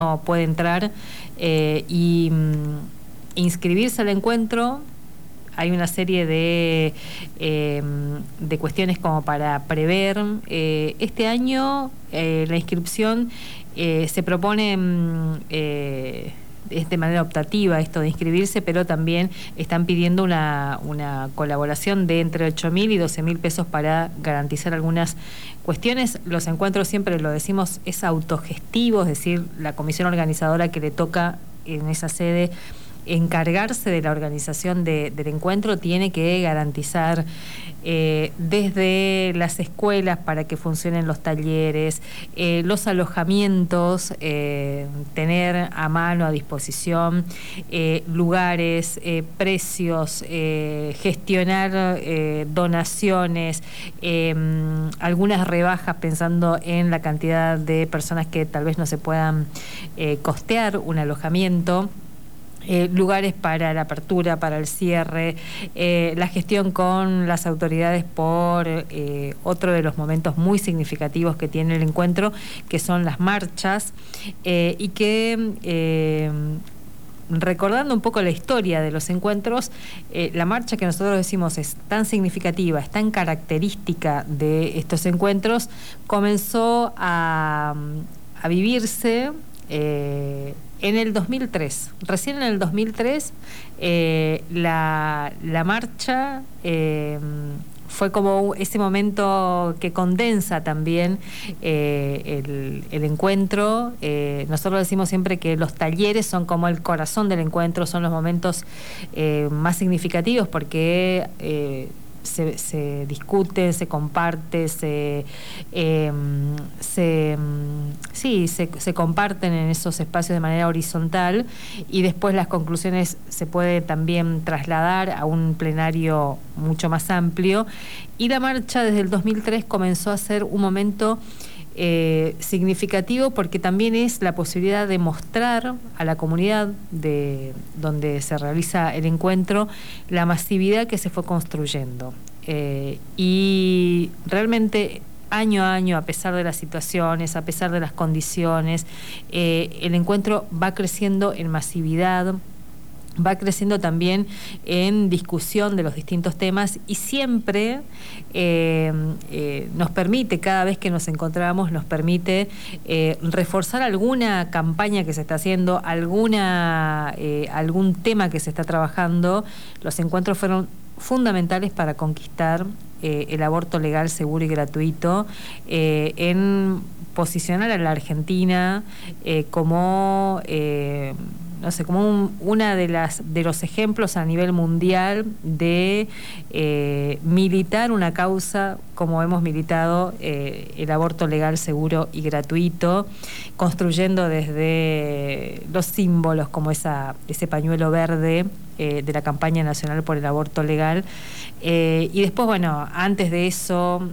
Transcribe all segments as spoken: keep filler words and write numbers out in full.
puede entrar eh, y mm, inscribirse al encuentro. Hay una serie de, eh, de cuestiones como para prever. Eh, este año eh, la inscripción eh, se propone mm, eh, es de manera optativa esto de inscribirse, pero también están pidiendo una, una colaboración de entre ocho mil y doce mil pesos para garantizar algunas cuestiones. Los encuentros, siempre lo decimos, es autogestivo, es decir, la comisión organizadora que le toca en esa sede encargarse de la organización de, del encuentro tiene que garantizar eh, desde las escuelas para que funcionen los talleres, eh, los alojamientos, eh, tener a mano, a disposición, eh, lugares, eh, precios, eh, gestionar eh, donaciones, eh, algunas rebajas pensando en la cantidad de personas que tal vez no se puedan eh, costear un alojamiento. Eh, lugares para la apertura, para el cierre, eh, la gestión con las autoridades por eh, otro de los momentos muy significativos que tiene el encuentro, que son las marchas, eh, y que... Eh, recordando un poco la historia de los encuentros, eh, la marcha que nosotros decimos es tan significativa, es tan característica de estos encuentros, comenzó a, a vivirse eh, en el dos mil tres. Recién en el dos mil tres eh, la, la marcha eh, fue como ese momento que condensa también eh, el, el encuentro. Eh, nosotros decimos siempre que los talleres son como el corazón del encuentro, son los momentos eh, más significativos porque eh, Se, se discute, se comparte, se, eh, se, sí, se, se comparten en esos espacios de manera horizontal y después las conclusiones se puede también trasladar a un plenario mucho más amplio. Y la marcha desde el dos mil tres comenzó a ser un momento Eh, significativo porque también es la posibilidad de mostrar a la comunidad de donde se realiza el encuentro la masividad que se fue construyendo eh, y realmente año a año, a pesar de las situaciones, a pesar de las condiciones, eh, el encuentro va creciendo en masividad, va creciendo también en discusión de los distintos temas y siempre eh, eh, nos permite, cada vez que nos encontramos, nos permite eh, reforzar alguna campaña que se está haciendo, alguna eh, algún tema que se está trabajando. Los encuentros fueron fundamentales para conquistar eh, el aborto legal, seguro y gratuito, eh, en posicionar a la Argentina eh, como... Eh, no sé, como un, una de las de los ejemplos a nivel mundial de eh, militar una causa como hemos militado eh, el aborto legal, seguro y gratuito, construyendo desde los símbolos como esa, ese pañuelo verde eh, de la campaña nacional por el aborto legal. Eh, y después, bueno, antes de eso,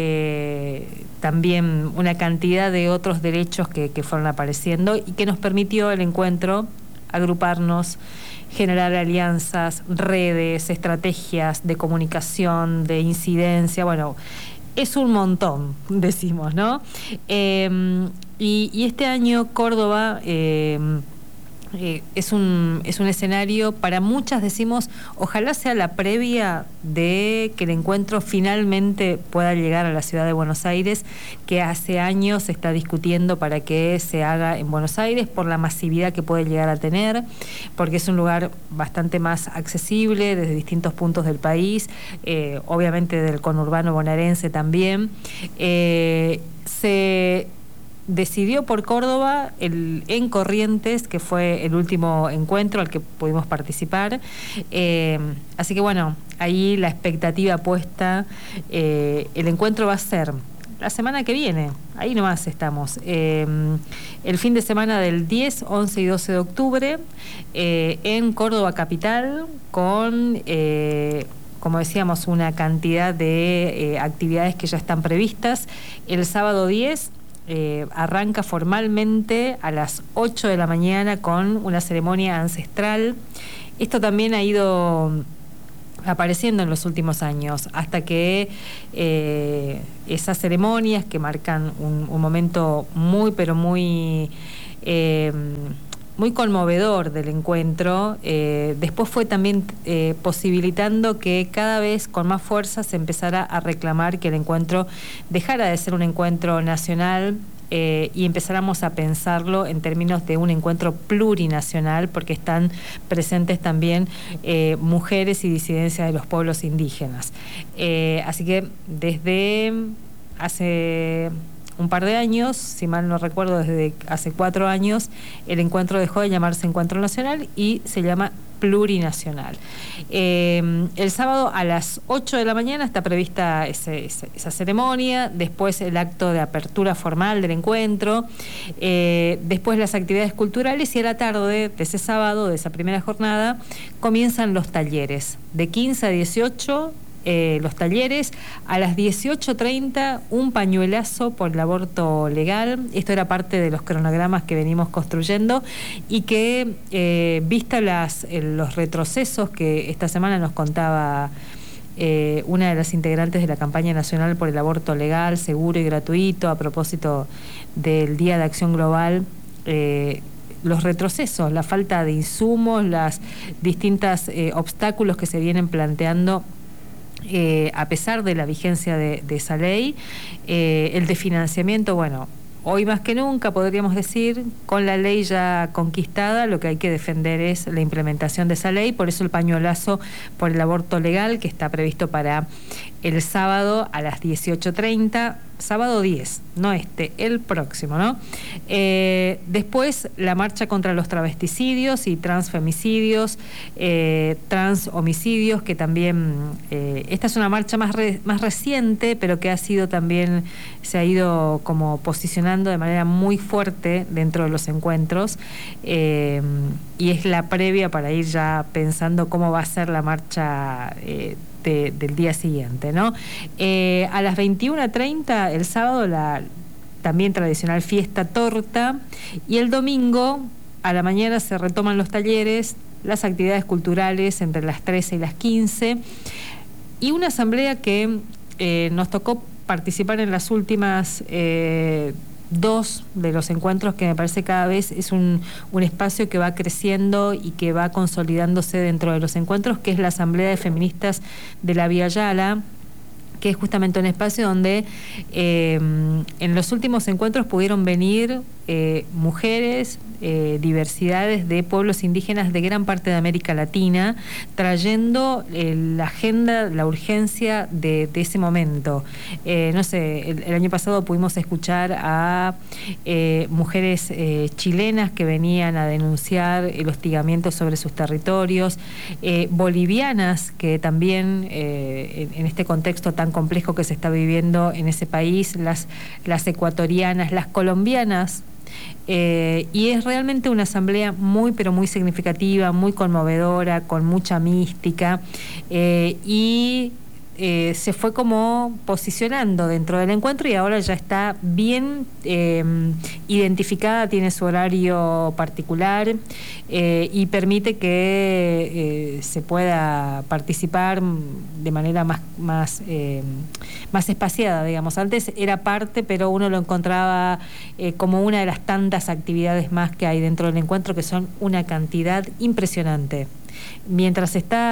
eh, también una cantidad de otros derechos que, que fueron apareciendo y que nos permitió el encuentro agruparnos, generar alianzas, redes, estrategias de comunicación, de incidencia. Bueno, es un montón, decimos, ¿no? Eh, y, y este año Córdoba eh, eh, es un, es un escenario, para muchas decimos, ojalá sea la previa de que el encuentro finalmente pueda llegar a la ciudad de Buenos Aires, que hace años se está discutiendo para que se haga en Buenos Aires por la masividad que puede llegar a tener, porque es un lugar bastante más accesible desde distintos puntos del país, eh, obviamente del conurbano bonaerense también. Eh, se decidió por Córdoba el, en Corrientes, que fue el último encuentro al que pudimos participar. Eh, así que bueno, ahí la expectativa puesta, eh, el encuentro va a ser la semana que viene, ahí nomás estamos, eh, el fin de semana del diez, once y doce de octubre, eh, en Córdoba capital, con... Eh, como decíamos, una cantidad de eh, actividades que ya están previstas. El sábado diez Eh, arranca formalmente a las ocho de la mañana con una ceremonia ancestral. Esto también ha ido apareciendo en los últimos años, hasta que eh, esas ceremonias que marcan un, un momento muy, pero muy eh, muy conmovedor del encuentro. Eh, después fue también eh, posibilitando que cada vez con más fuerza se empezara a reclamar que el encuentro dejara de ser un encuentro nacional eh, y empezáramos a pensarlo en términos de un encuentro plurinacional, porque están presentes también eh, mujeres y disidencias de los pueblos indígenas. Eh, así que desde hace un par de años, si mal no recuerdo, desde hace cuatro años, el encuentro dejó de llamarse Encuentro Nacional y se llama Plurinacional. Eh, el sábado a las ocho de la mañana está prevista ese, ese, esa ceremonia, después el acto de apertura formal del encuentro, eh, después las actividades culturales, y a la tarde de ese sábado, de esa primera jornada, comienzan los talleres, de quince a dieciocho. Eh, los talleres, a las dieciocho treinta un pañuelazo por el aborto legal. Esto era parte de los cronogramas que venimos construyendo y que, eh, vista las, eh, los retrocesos que esta semana nos contaba eh, una de las integrantes de la campaña nacional por el aborto legal, seguro y gratuito, a propósito del Día de Acción Global, eh, los retrocesos, la falta de insumos, los distintos eh, obstáculos que se vienen planteando Eh, a pesar de la vigencia de, de esa ley, eh, el de financiamiento, bueno, hoy más que nunca podríamos decir, con la ley ya conquistada, lo que hay que defender es la implementación de esa ley. Por eso el pañuelazo por el aborto legal, que está previsto para el sábado a las dieciocho treinta, sábado diez, no este, el próximo, ¿no? Eh, después la marcha contra los travesticidios y transfemicidios, eh, transhomicidios, que también, eh, esta es una marcha más, re, más reciente, pero que ha sido también, se ha ido como posicionando de manera muy fuerte dentro de los encuentros, eh, y es la previa para ir ya pensando cómo va a ser la marcha eh, De, del día siguiente, ¿no? Eh, a las veintiuna treinta el sábado la también tradicional fiesta torta, y el domingo a la mañana se retoman los talleres, las actividades culturales entre las trece y las quince, y una asamblea que eh, nos tocó participar en las últimas eh, dos de los encuentros, que me parece cada vez es un, un espacio que va creciendo y que va consolidándose dentro de los encuentros, que es la Asamblea de Feministas de la Vía Yala, que es justamente un espacio donde eh, en los últimos encuentros pudieron venir eh, mujeres, eh, diversidades de pueblos indígenas de gran parte de América Latina, trayendo eh, la agenda, la urgencia de, de ese momento. Eh, no sé, el, el año pasado pudimos escuchar a eh, mujeres eh, chilenas que venían a denunciar el hostigamiento sobre sus territorios, eh, bolivianas que también eh, en, en este contexto tan complejo que se está viviendo en ese país, las, las ecuatorianas, las colombianas. Eh, y es realmente una asamblea muy pero muy significativa, muy conmovedora, con mucha mística, eh, y eh, se fue como posicionando dentro del encuentro, y ahora ya está bien eh, identificada, tiene su horario particular, eh, y permite que eh, se pueda participar de manera más, más, eh, más espaciada, digamos. Antes era parte, pero uno lo encontraba eh, como una de las tantas actividades más que hay dentro del encuentro, que son una cantidad impresionante. Mientras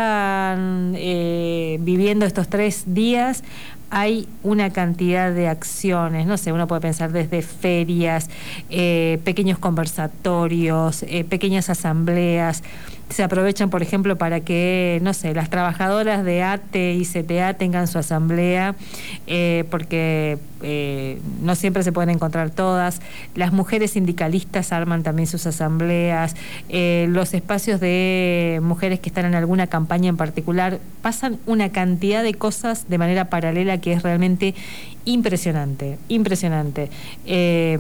están eh, viviendo estos tres días, hay una cantidad de acciones, no sé, uno puede pensar desde ferias, eh, pequeños conversatorios, eh, pequeñas asambleas. Se aprovechan, por ejemplo, para que, no sé, las trabajadoras de A T E y C T A tengan su asamblea, eh, porque eh, no siempre se pueden encontrar todas. Las mujeres sindicalistas arman también sus asambleas. Eh, los espacios de mujeres que están en alguna campaña en particular, pasan una cantidad de cosas de manera paralela que es realmente impresionante, impresionante. Eh,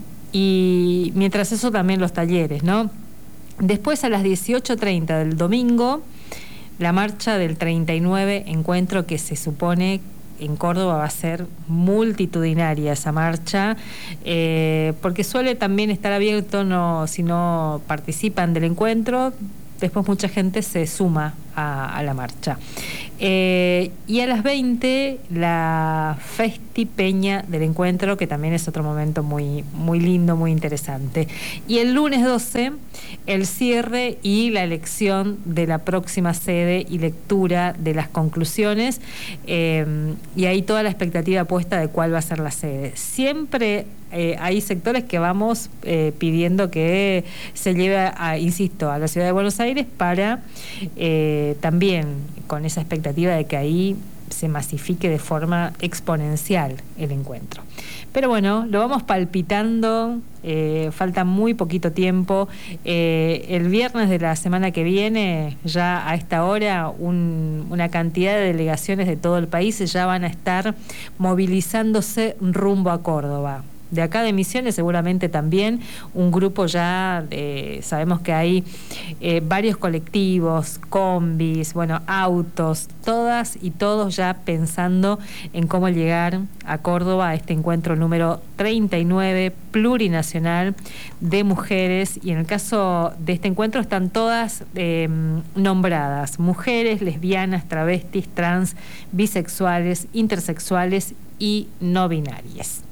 y mientras eso también los talleres, ¿no? Después a las dieciocho treinta del domingo, la marcha del treinta y nueve encuentro, que se supone en Córdoba va a ser multitudinaria esa marcha, eh, porque suele también estar abierto, no, si no participan del encuentro, después mucha gente se suma a, a la marcha. Eh, y a las veinte, la Festi Peña del Encuentro, que también es otro momento muy, muy lindo, muy interesante. Y el lunes doce, el cierre y la elección de la próxima sede y lectura de las conclusiones, eh, y ahí toda la expectativa puesta de cuál va a ser la sede. Siempre eh, hay sectores que vamos eh, pidiendo que se lleve, a, insisto, a la ciudad de Buenos Aires para eh, también con esa expectativa de que ahí se masifique de forma exponencial el encuentro. Pero bueno, lo vamos palpitando, eh, falta muy poquito tiempo. Eh, el viernes de la semana que viene, ya a esta hora, un, una cantidad de delegaciones de todo el país ya van a estar movilizándose rumbo a Córdoba. De acá de Misiones seguramente también un grupo ya, eh, sabemos que hay eh, varios colectivos, combis, bueno, autos, todas y todos ya pensando en cómo llegar a Córdoba a este encuentro número treinta y nueve plurinacional de mujeres, y en el caso de este encuentro están todas eh, nombradas: mujeres, lesbianas, travestis, trans, bisexuales, intersexuales y no binarias.